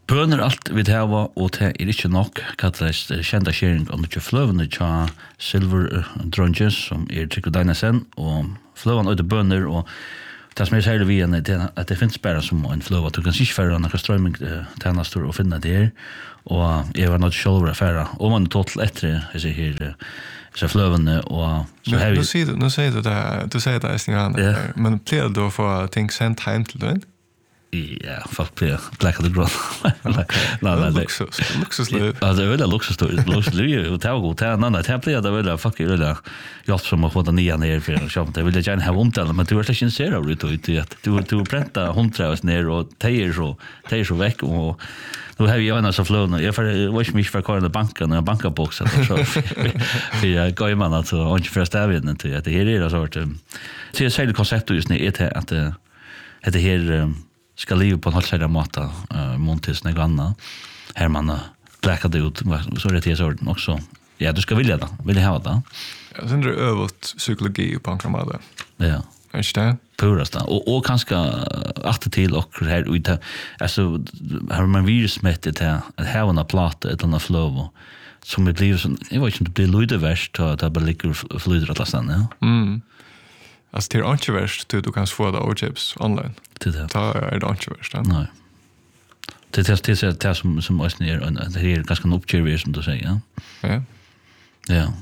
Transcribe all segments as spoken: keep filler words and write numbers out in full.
bøner alt vi hava, og det er ikke nok kattleist kjenda skjering om ikke fløvene tja Silver Drunges, som er Trygve Dynesen, og fløvene øyde bøner, og det som er særlig vi er at det finnes bare som en fløv, at du kan ikke færre noen strømming tjenester og finne det her, og jeg var nødt til å færre, og man er total etter jeg sier her, så fløvene, og så Men, har vi... nu sier du, nu sier du det, du sier det i snitt, Ja. men pleier du å få ting sendt hjem til du? Ja, folk blir blacka the growth. Nej, nej, Luxus, luxusliv. Ja, det är väl luxus luxusliv. Det var god. Det är nej, det blir det väl fucking väl. Jag som har fått den nya ner för att köpa. Det vill jag gärna ha omtal, men du är släkt inte av det ut att du du pränta hundträs ner och tejer så tejer så veck och nu har vi annars så flöna. Jag för watch mig för kvar i banken och bankaboxen så. För jag går man alltså inte för stävjen till att det här är så vart. Så jag säger det konceptet just nu är att det det här ska leva på en halv sida mata uh, montis något annat. Här man läka det ut så det är så också. Ja, du ska vilja det. Vill ha det. Jag syns det övat psykologi på en kamera. Ja. Är det? Purast och och kanske åter till och här ut alltså har man virusmättet här att ha en platta eller en flow som det blir så jag vet inte det blir lite värst att det bara ligger flyter alla sen ja. Mm. Alltså det är inte värst till du kan få det O-chips online. Det där. Ta är det inte värst. Nej. Det är det är det som som är ner och det är ganska en uppgörelse som du säger. Ja. Ja.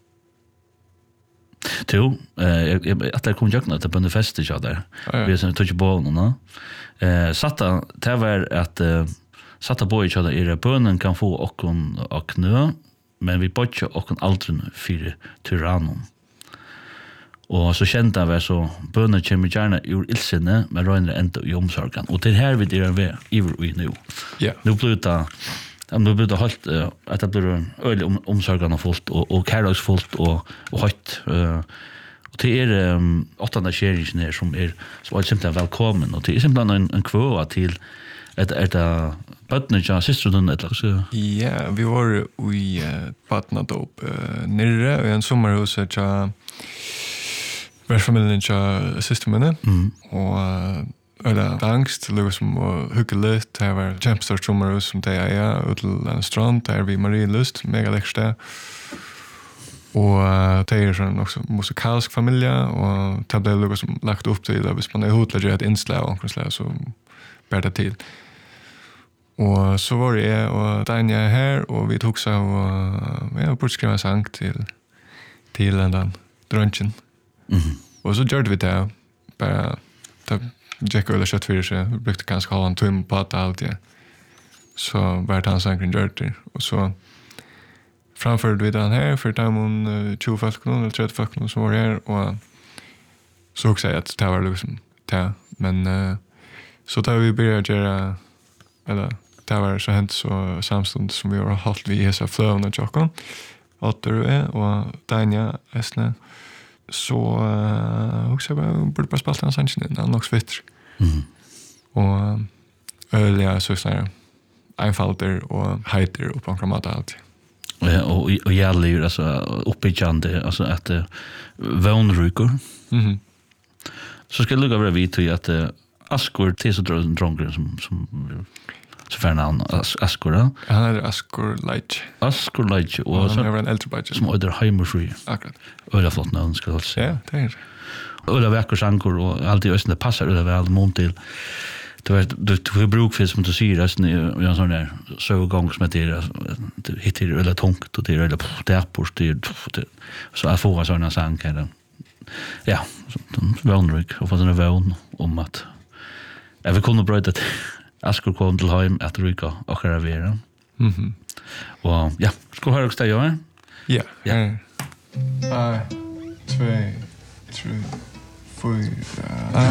Jo, eh att det kom jag när det på den festen så där. Vi som tog bollen då. Eh satta det var att satta boy så där är bönen kan få och och knö, men vi bodde och aldrig för tyrannon. Och så kände jag väl så bönen kommer gärna ur ilsinne men röner ändå i omsorgen. Och det här vi det är vi nu. Ja. Nu blir det nu blir det halt att det blir öl om omsorgen och fullt och och kärleksfullt och och hött och det är åttonde skeringen här som är så är simpelt välkommen och det är simpelt en en kvå till ett ett partner jag systern eller så. Ja, vi var i partnerdop nere i en sommarhus så Värfamiljen är systemen och eller angst liksom och huggeligt det var Champstar sommar som det är ja ut till en strand där vi Marielust mega läckert och det är sån också musikalisk familj och det blev liksom lagt upp till där vi man är hotlager ett inslag och så bättre till och så var det och Danja här och vi tog så och ja borde skriva sång till till den drunchen. Mhm. Och så gjorde vi det bara ta Jack eller kött för sig brukade ganska ha en timme på att allt ja. Så var det han sank en dirty och så framförde vi den här för dem tjugo folk eller trettio folk som var här och så också att det var liksom det men uh, så där vi började göra eller det var så hänt så samstund som vi har hållit vi hesa flöna Jackon åter och Danja Esne så uh, också bara borde bara spela en sanchen han också vet. Mhm. Och öl ja så så einfalder och heter och på kramat allt. Ja, och och gäller alltså uppbyggande alltså att uh, vånrykor. Mhm. Så ska det lugga vid till att uh, Askor till så dronker som som så för namn Askor. Han är Askor Light. Askor Light Och och så så är en äldre budget. som öder Heimerfree. Akkurat. Öder flott namn ska jag säga. Ja, det är. Öder veckor sankor och allt i östen passar öder väl mot till. Det var du du bruk för som du säger resten i en sån där så gång som det det hittar det eller tungt och det eller där på styr så jag får såna sankar. Ja, vånrik och för den vån om att jag vill kunna bryta Askor kom till hem att ryka och köra vidare. Mhm. Och ja, ska höra också jag. Ja. Ja. En, två, tre, fyra.